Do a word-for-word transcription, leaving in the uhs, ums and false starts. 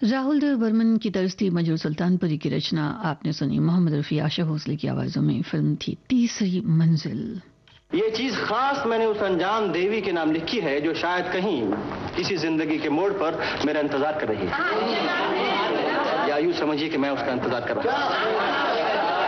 राहुल देव बर्मन की तरफ थी मजरूर सुल्तानपुरी की रचना आपने सुनी मोहम्मद रफी आशा भोसले की आवाजों में। फिल्म थी तीसरी मंजिल। ये चीज खास मैंने उस अनजान देवी के नाम लिखी है जो शायद कहीं किसी जिंदगी के मोड़ पर मेरा इंतजार कर रही है, या यूं समझिए कि मैं उसका इंतजार कर रहा हूं।